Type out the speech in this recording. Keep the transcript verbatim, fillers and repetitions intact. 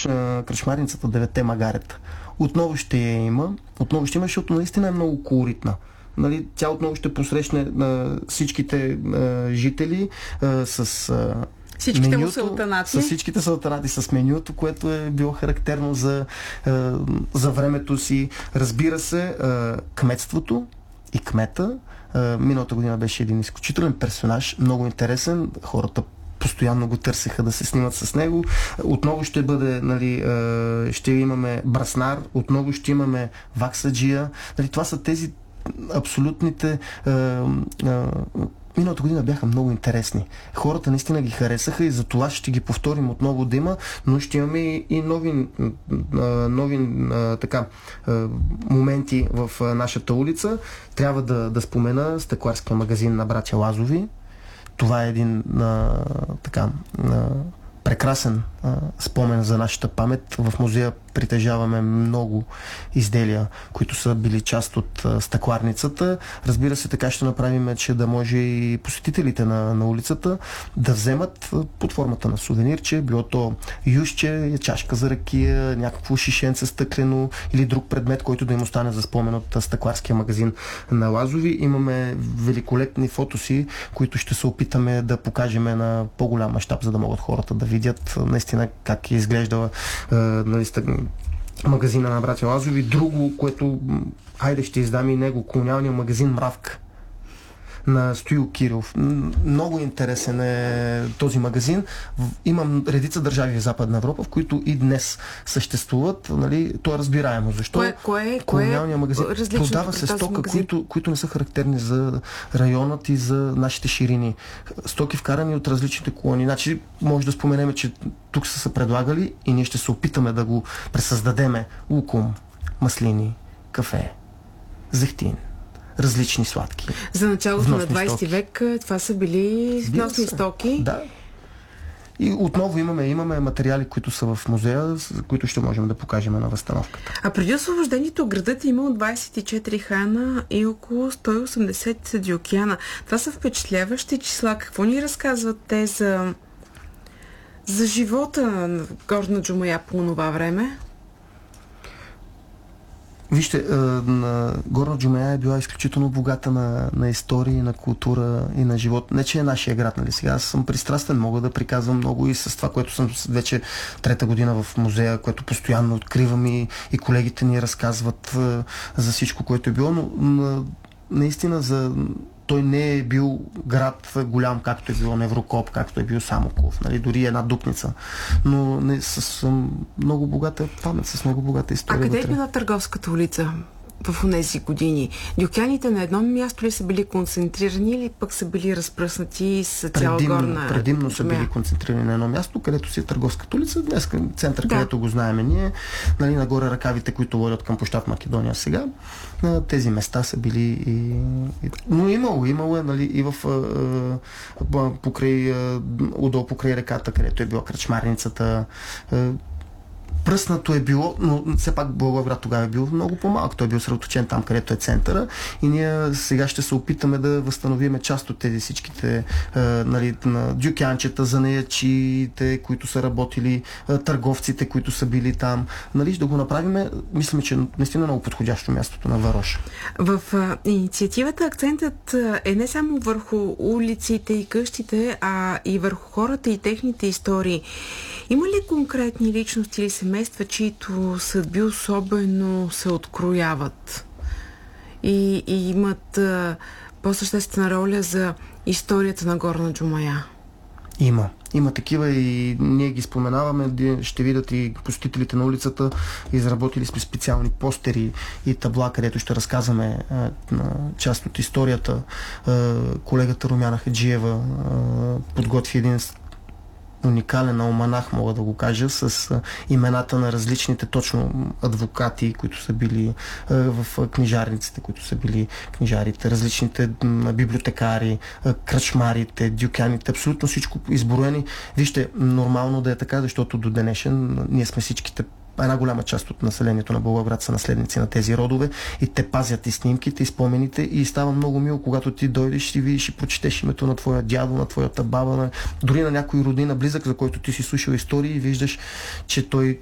гледаш а, кръчмарницата Девете магарета. Отново ще я има, отново ще има, защото наистина е много колоритна. Нали, тя отново ще посрещне а, всичките а, жители а, с а, всичките менюто, му салтанати. С всичките салтанати, с менюто, което е било характерно за, а, за времето си. Разбира се, а, кметството и кмета. А, миналата година беше един изключителен персонаж, много интересен. Хората постоянно го търсеха да се снимат с него. Отново ще бъде, нали, ще имаме браснар, отново ще имаме ваксаджия. Нали, това са тези абсолютните а, а, миналата година бяха много интересни. Хората наистина ги харесаха и за това ще ги повторим отново да има, но ще имаме и нови, нови така, моменти в нашата улица. Трябва да, да спомена стъкларския магазин на братя Лазови. Това е един а, така а, прекрасен а, спомен за нашата памет. В музея притежаваме много изделия, които са били част от а, стъкларницата. Разбира се, така ще направим, че да може и посетителите на, на улицата да вземат а, под формата на сувенирче, било то юзче, чашка за ракия, някакво шишенце стъклено или друг предмет, който да им остане за спомен от а, стъкларския магазин на Лазови. Имаме великолепни фотоси, които ще се опитаме да покажем на по-голям мащаб, за да могат хората да видят наистина как е изглеждала а, нали, магазина на братя Лазови. Друго, което, хайде ще издам и него, колониалния магазин Мравка на Стоил Кирилов. Много интересен е този магазин. Имам редица държави в Западна Европа, в които и днес съществуват. Нали, то е разбираемо. Защо? Кое, кое, колониалния магазин кое е продава се стока, които, които не са характерни за районът и за нашите ширини. Стоки вкарани от различните колонии. Значи, може да споменеме, че тук са се предлагали и ние ще се опитаме да го пресъздадеме. Лукум, маслини, кафе, зехтин, различни сладки. За началото вносни на двайсети стоки. век това са били вносни стоки. Да. И отново имаме, имаме материали, които са в музея, които ще можем да покажем на възстановката. А преди освобождението градът е имал двайсет и четири хана и около сто и осемдесет дюкяна. Това са впечатляващи числа. Какво ни разказват те за, за живота на Горна Джумая по това време? Вижте, на Горна Джумая е била изключително богата на, на история, на култура и на живот. Не, че е нашия град, нали сега. Аз съм пристрастен, мога да приказвам много и с това, което съм вече трета година в музея, което постоянно откривам и, и колегите ни разказват а, за всичко, което е било, но на, наистина за... Той не е бил град голям, както е било Неврокоп, както е бил Самоков, нали, дори една Дупница, но не, с много богата памет, с много богата история. А къде е била Търговската улица в онези години? Дюкяните на едно място ли са били концентрирани или пък са били разпръснати с цяла предимно, Горна? Предимно са били концентрирани на едно място, където си е Търговската улица, днес център, да. Където го знаем ние, нали, нагоре ръкавите, които водят към площад Македония сега. Тези места са били и... и... Но имало, имало е, нали, и в а, покрай, а, удол покрай реката, където е била кръчмарницата. А, пръснато е било, но все пак Благоевград тогава е бил много по-малък. Той е бил средоточен там, където е центъра и ние сега ще се опитаме да възстановиме част от тези всичките е, нали, на дюкянчета, занаячите, които са работили, е, търговците, които са били там. Нали, да го направим, мислим, че наистина много подходящо мястото на Варош. В а, инициативата акцентът е не само върху улиците и къщите, а и върху хората и техните истории. Има ли конкретни личности или семейства, чието съдби особено се открояват и, и имат а, по-съществена роля за историята на Горна Джумая? Има. Има такива и ние ги споменаваме. Ще видят и посетителите на улицата. Изработили сме специални постери и табла, където ще разказваме а, на част от историята. А, колегата Румяна Хаджиева а, подготви един уникален алманах, мога да го кажа, с а, имената на различните точно адвокати, които са били а, в книжарниците, които са били книжарите, различните м, библиотекари, а, кръчмарите, дюкяните, абсолютно всичко изброени. Вижте, нормално да е така, защото до днешен ние сме всичките, една голяма част от населението на Благоевград са наследници на тези родове и те пазят и снимките, и спомените и става много мило, когато ти дойдеш и видиш и прочетеш името на твоя дядо, на твоята баба, на, дори на някой роднина близък, за който ти си слушал истории и виждаш, че той